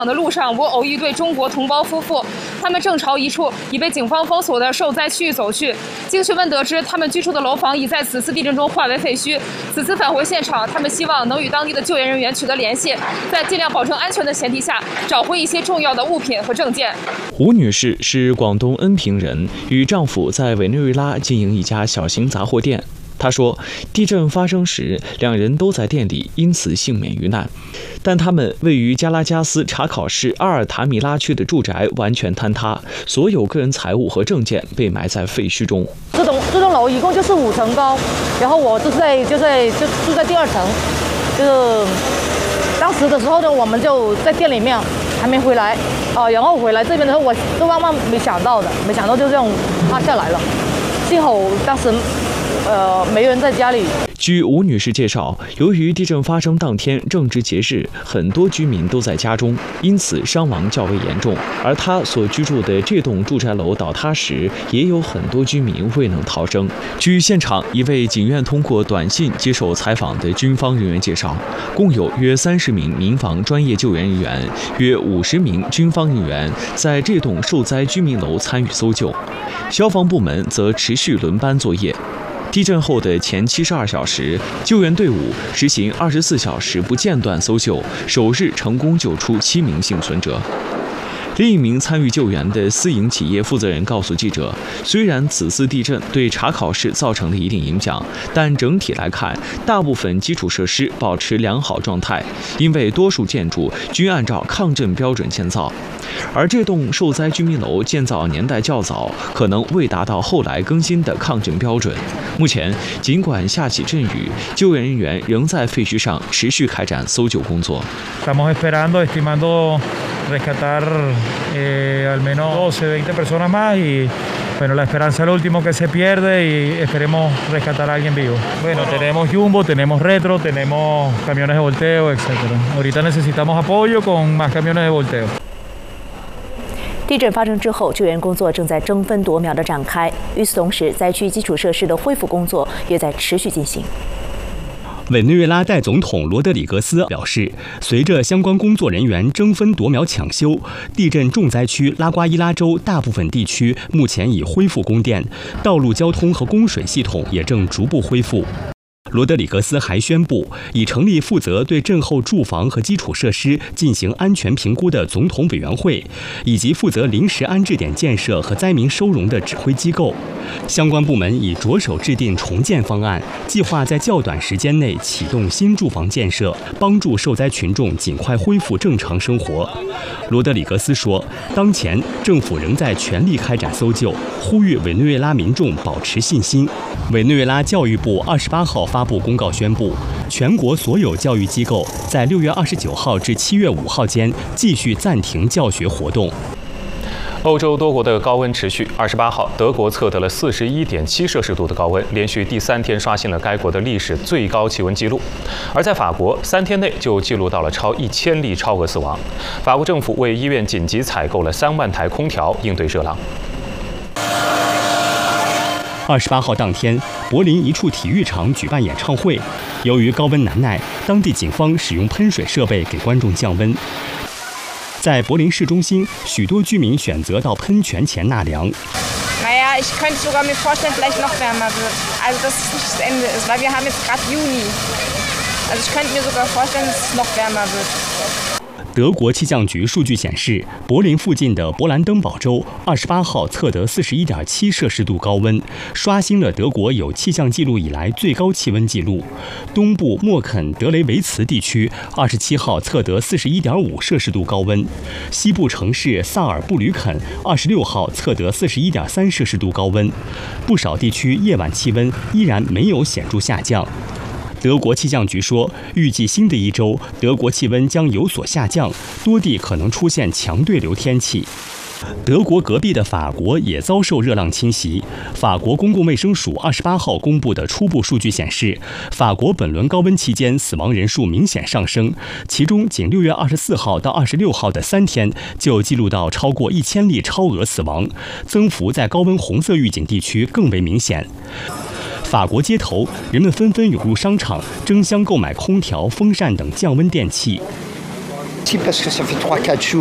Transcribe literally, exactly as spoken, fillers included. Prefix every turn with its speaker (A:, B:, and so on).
A: 的路上，我偶遇一对中国同胞夫妇，他们正朝一处已被警方封锁的受灾区域走去。经询问得知，他们居住的楼房已在此次地震中化为废墟。此次返回现场，他们希望能与当地的救援人员取得联系，在尽量保证安全的前提下，找回一些重要的物品和证件。
B: 胡女士是广东恩平人，与丈夫在委内瑞拉经营一家小型杂货店。她说，地震发生时，两人都在店里，因此幸免于难。但他们位于加拉加斯查考市阿尔塔米拉区的住宅完全坍塌，所有个人财物和证件被埋在废墟中。
C: 这栋这栋楼一共就是五层高，然后我就在就在就住在第二层，就是当时的时候呢，我们就在店里面还没回来啊、呃，然后回来这边的时候，我是万万没想到的，没想到就这样塌下来了，幸好当时。呃，没人在家里。
B: 据吴女士介绍，由于地震发生当天正值节日，很多居民都在家中，因此伤亡较为严重。而她所居住的这栋住宅楼倒塌时，也有很多居民未能逃生。据现场一位警院通过短信接受采访的军方人员介绍，共有约三十名民防专业救援人员，约五十名军方人员在这栋受灾居民楼参与搜救，消防部门则持续轮班作业。地震后的前七十二小时，救援队伍实行二十四小时不间断搜救，首日成功救出七名幸存者。另一名参与救援的私营企业负责人告诉记者，虽然此次地震对查考市造成了一定影响，但整体来看，大部分基础设施保持良好状态，因为多数建筑均按照抗震标准建造。而这栋受灾居民楼建造年代较早，可能未达到后来更新的抗震标准。目前，尽管下起阵雨，救援人员仍在废墟上持续开展搜救工作。
D: Estamos esperando, estimando rescatar eh, al menos doce, veinte personas más y bueno, la esperanza es lo último que se pierde y esperemos rescatar a alguien vivo. Bueno, tenemos jumbo, tenemos retro, tenemos camiones de volteo, etcétera. Ahorita necesitamos apoyo con más camiones de volteo.
E: 地震发生之后，救援工作正在争分夺秒地展开。与此同时，灾区基础设施的恢复工作也在持续进行。
F: 委内瑞拉代总统罗德里格斯表示，随着相关工作人员争分夺秒抢修，地震重灾区拉瓜伊拉州大部分地区目前已恢复供电，道路交通和供水系统也正逐步恢复。罗德里格斯还宣布，已成立负责对震后住房和基础设施进行安全评估的总统委员会，以及负责临时安置点建设和灾民收容的指挥机构。相关部门已着手制定重建方案，计划在较短时间内启动新住房建设，帮助受灾群众尽快恢复正常生活。罗德里格斯说，当前政府仍在全力开展搜救，呼吁委内瑞拉民众保持信心。委内瑞拉教育部二十八号发布公告宣布，全国所有教育机构在六月二十九号至七月五号间继续暂停教学活动。
G: 欧洲多国的高温持续。二十八号，德国测得了四十一点七摄氏度的高温，连续第三天刷新了该国的历史最高气温纪录。而在法国，三天内就记录到了超一千例超额死亡。法国政府为医院紧急采购了三万台空调，应对热浪。
F: 二十八号当天，柏林一处体育场举办演唱会，由于高温难耐，当地警方使用喷水设备给观众降温。在柏林市中心，许多居民选择到喷泉前纳凉。
H: Naja, ich könnte sogar mir vorstellen, vielleicht noch wärmer wird. Also dass es nicht das Ende ist, weil wir haben jetzt gerade Juni. Also ich könnte mir sogar vorstellen, dass es noch wärmer wird.
F: 德国气象局数据显示，柏林附近的勃兰登堡州二十八号测得四十一点七摄氏度高温，刷新了德国有气象记录以来最高气温纪录。东部默肯德雷维茨地区二十七号测得四十一点五摄氏度高温，西部城市萨尔布吕肯二十六号测得四十一点三摄氏度高温。不少地区夜晚气温依然没有显著下降。德国气象局说，预计新的一周，德国气温将有所下降，多地可能出现强对流天气。德国隔壁的法国也遭受热浪侵袭。法国公共卫生署二十八号公布的初步数据显示，法国本轮高温期间死亡人数明显上升，其中仅六月二十四号到二十六号的三天就记录到超过一千例超额死亡，增幅在高温红色预警地区更为明显。法国街头，人们纷纷涌入商场，争相购买空调、风扇等降温电器。
I: Si parce que ça fait trois quatre jours